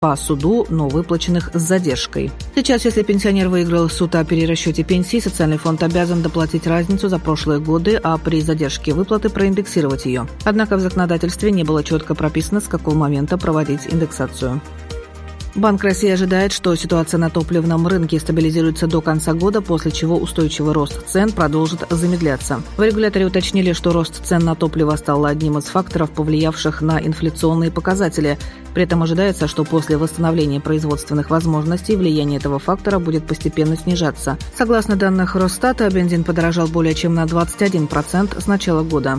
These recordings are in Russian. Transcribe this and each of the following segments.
по суду, но выплаченных с задержкой. Сейчас, если пенсионер выиграл суд о перерасчете пенсии, социальный фонд обязан доплатить разницу за прошлые годы, а при задержке выплаты проиндексировать ее. Однако в законодательстве не было четко прописано, с какого момента проводить индексацию. Банк России ожидает, что ситуация на топливном рынке стабилизируется до конца года, после чего устойчивый рост цен продолжит замедляться. В регуляторе уточнили, что рост цен на топливо стал одним из факторов, повлиявших на инфляционные показатели. При этом ожидается, что после восстановления производственных возможностей влияние этого фактора будет постепенно снижаться. Согласно данным Росстата, бензин подорожал более чем на 21% с начала года.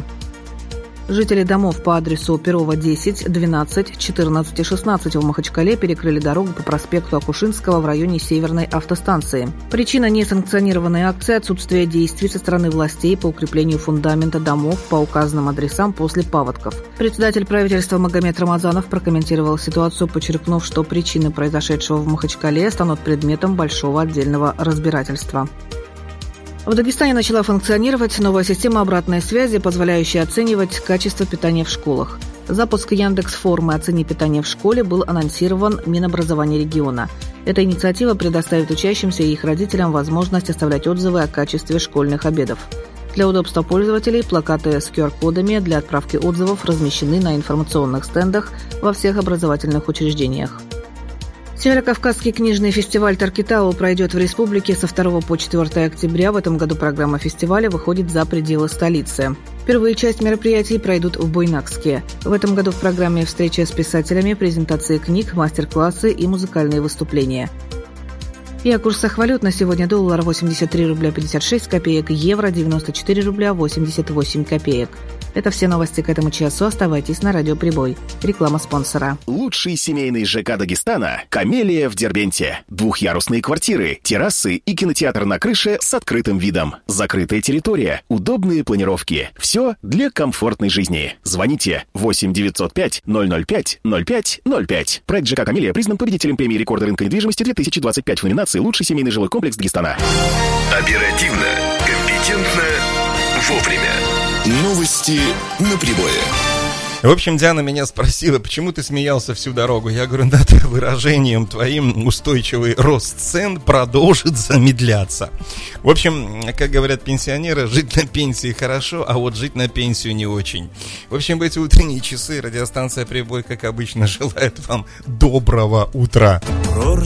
Жители домов по адресу Перова, 10, 12, 14 и 16 в Махачкале перекрыли дорогу по проспекту Акушинского в районе Северной автостанции. Причина – несанкционированной акции, отсутствие действий со стороны властей по укреплению фундамента домов по указанным адресам после паводков. Председатель правительства Магомед Рамазанов прокомментировал ситуацию, подчеркнув, что причины произошедшего в Махачкале станут предметом большого отдельного разбирательства. В Дагестане начала функционировать новая система обратной связи, позволяющая оценивать качество питания в школах. Запуск Яндекс.Формы «Оцени питание в школе» был анонсирован Минобразования региона. Эта инициатива предоставит учащимся и их родителям возможность оставлять отзывы о качестве школьных обедов. Для удобства пользователей плакаты с QR-кодами для отправки отзывов размещены на информационных стендах во всех образовательных учреждениях. Северокавказский книжный фестиваль Таркитау пройдет в республике со 2 по 4 октября. В этом году программа фестиваля выходит за пределы столицы. Первые часть мероприятий пройдут в Буйнакске. В этом году в программе встреча с писателями, презентации книг, мастер-классы и музыкальные выступления. И о курсах валют на сегодня: доллар 83 рубля 56 копеек, евро 94 рубля 88 копеек. Это все новости к этому часу. Оставайтесь на Радио Прибой. Реклама спонсора. Лучший семейный ЖК Дагестана – «Камелия» в Дербенте. Двухъярусные квартиры, террасы и кинотеатр на крыше с открытым видом. Закрытая территория, удобные планировки. Все для комфортной жизни. Звоните 8 905 005 05 05. Проект ЖК «Камелия» признан победителем премии рекорда рынка недвижимости 2025 в номинации «Лучший семейный жилой комплекс Дагестана». Оперативно, компетентно, вовремя. Новости на Прибое. В общем, Диана меня спросила, почему ты смеялся всю дорогу. Я говорю, над выражением твоим устойчивый рост цен продолжит замедляться. В общем, как говорят пенсионеры, жить на пенсии хорошо, а вот жить на пенсию не очень. В общем, в эти утренние часы радиостанция «Прибой», как обычно, желает вам доброго утра.